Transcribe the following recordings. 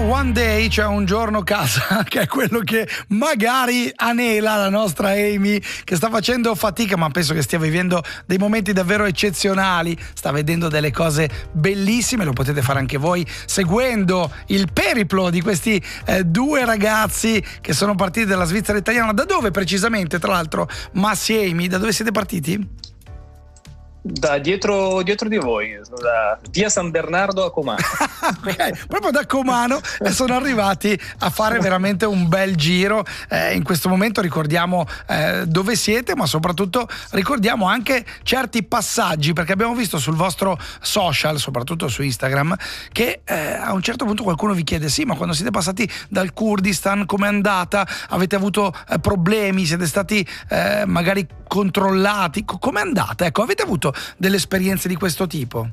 One Day, cioè un giorno casa, che è quello che magari anela la nostra Amy, che sta facendo fatica, ma penso che stia vivendo dei momenti davvero eccezionali, sta vedendo delle cose bellissime. Lo potete fare anche voi seguendo il periplo di questi due ragazzi che sono partiti dalla Svizzera italiana. Da dove precisamente, tra l'altro, Massi e Amy, da dove siete partiti? Da dietro di voi, da via San Bernardo a Comano. Okay, proprio da Comano sono arrivati a fare veramente un bel giro. In questo momento ricordiamo dove siete, ma soprattutto ricordiamo anche certi passaggi, perché abbiamo visto sul vostro social, soprattutto su Instagram, che a un certo punto qualcuno vi chiede: sì, ma quando siete passati dal Kurdistan com'è andata? Avete avuto problemi? Siete stati magari controllati? Com'è andata? Ecco, avete avuto delle esperienze di questo tipo?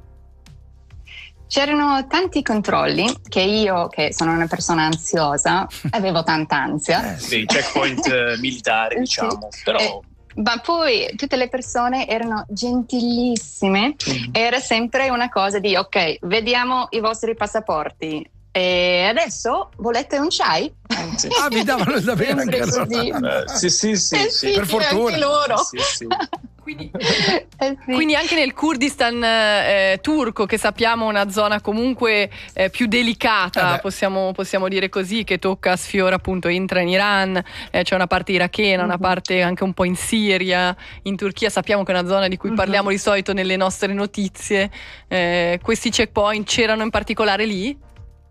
C'erano tanti controlli che io, che sono una persona ansiosa, avevo tanta ansia. Sì, checkpoint militari, diciamo. Sì. Però Ma poi tutte le persone erano gentilissime. Era sempre una cosa di: ok, vediamo i vostri passaporti. E adesso volete un chai? sì. Ah, vi davano da bere anche loro. Sì. Per fortuna. Anche loro. Sì. Quindi anche nel Kurdistan turco, che sappiamo una zona comunque più delicata, possiamo dire così, che tocca, sfiora appunto, entra in Iran, c'è una parte irachena, una parte anche un po' in Siria, in Turchia sappiamo che è una zona di cui parliamo di solito nelle nostre notizie. Questi checkpoint c'erano in particolare lì?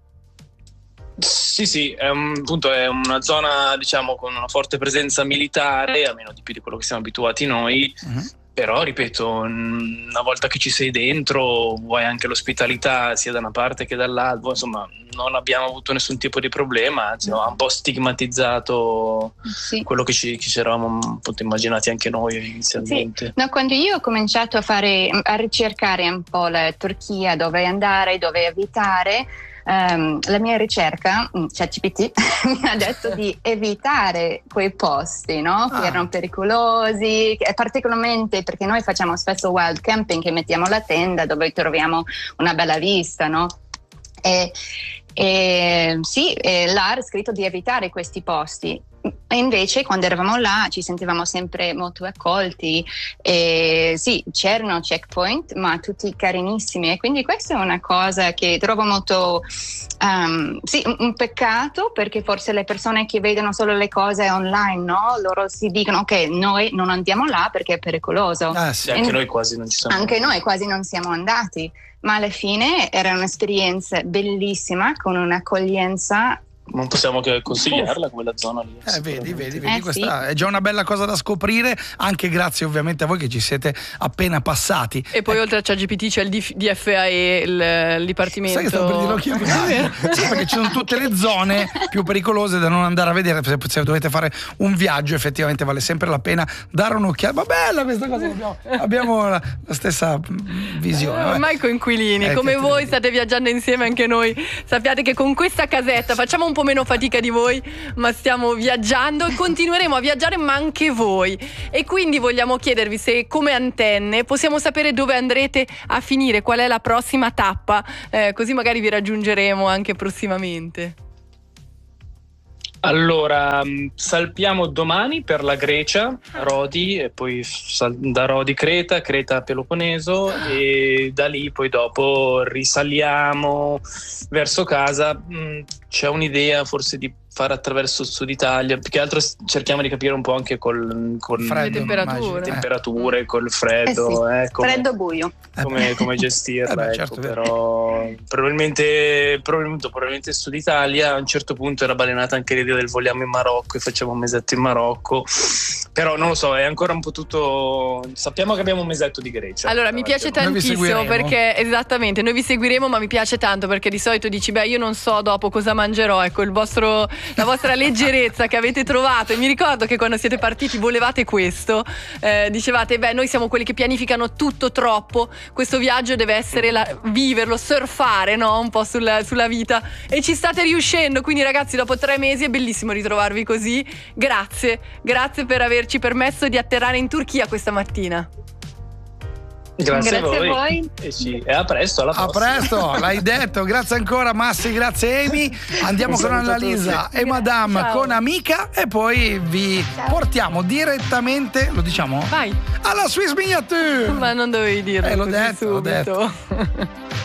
Sì, appunto è una zona, diciamo, con una forte presenza militare, almeno di più di quello che siamo abituati noi. Però, ripeto, una volta che ci sei dentro vuoi anche l'ospitalità sia da una parte che dall'altra. Insomma, non abbiamo avuto nessun tipo di problema, anzi ha un po' stigmatizzato quello che ci eravamo appunto immaginati anche noi inizialmente. Sì. No, quando io ho cominciato a ricercare un po' la Turchia, dove andare, dove evitare, la mia ricerca, ChatGPT, mi ha detto di evitare quei posti, no? Che erano pericolosi, particolarmente perché noi facciamo spesso wild camping, che mettiamo la tenda dove troviamo una bella vista, no? E là era scritto di evitare questi posti. E invece quando eravamo là ci sentivamo sempre molto accolti, e sì, c'erano checkpoint, ma tutti carinissimi, e quindi questa è una cosa che trovo molto un peccato, perché forse le persone che vedono solo le cose online, no? Loro si dicono: ok, noi non andiamo là perché è pericoloso. Sì, anche noi quasi non ci siamo Anche noi quasi non siamo andati, ma alla fine era un'esperienza bellissima, con un'accoglienza. Non possiamo che consigliarla quella zona lì. Vedi, questa è già una bella cosa da scoprire, anche grazie ovviamente a voi che ci siete appena passati. E poi oltre a ChatGPT c'è il DFAE, il dipartimento. Sai che stavo per dirlo anch'io? Sì, perché ci sono tutte le zone più pericolose da non andare a vedere. Se dovete fare un viaggio, effettivamente vale sempre la pena dare un'occhiata. Ma bella questa cosa, abbiamo la stessa visione. Ormai coinquilini, come voi state viaggiando insieme, anche noi sappiate che con questa casetta facciamo un po' meno fatica di voi, ma stiamo viaggiando e continueremo a viaggiare, ma anche voi. E quindi vogliamo chiedervi se, come Antenne, possiamo sapere dove andrete a finire, qual è la prossima tappa, così magari vi raggiungeremo anche prossimamente. Allora, salpiamo domani per la Grecia, Rodi, e poi da Rodi Creta Peloponneso, e da lì poi dopo risaliamo verso casa. C'è un'idea forse di fare attraverso il sud Italia, più che altro cerchiamo di capire un po' anche con le temperature, col freddo, freddo buio, come gestirla, certo, però probabilmente sud Italia. A un certo punto era balenata anche l'idea del vogliamo in Marocco e facciamo un mesetto in Marocco, però non lo so, è ancora un po' tutto. Sappiamo che abbiamo un mesetto di Grecia. Allora mi piace tantissimo, perché esattamente noi vi seguiremo, ma mi piace tanto perché di solito dici: beh, io non so dopo cosa mangerò. Ecco, la vostra leggerezza che avete trovato, e mi ricordo che quando siete partiti volevate questo, dicevate: beh, noi siamo quelli che pianificano tutto troppo, questo viaggio deve essere viverlo, surfare, no? Un po' sulla vita, e ci state riuscendo. Quindi ragazzi, dopo 3 mesi è bellissimo ritrovarvi così. Grazie per averci permesso di atterrare in Turchia questa mattina. Grazie a voi. E a presto, alla prossima. A presto, l'hai detto. Grazie ancora Massi, grazie Amy. Andiamo con Annalisa e Madame. Ciao. Con Amica e poi vi portiamo direttamente, lo diciamo? Vai. Alla Swiss Miniature. Ma non dovevi dirlo. L'ho detto.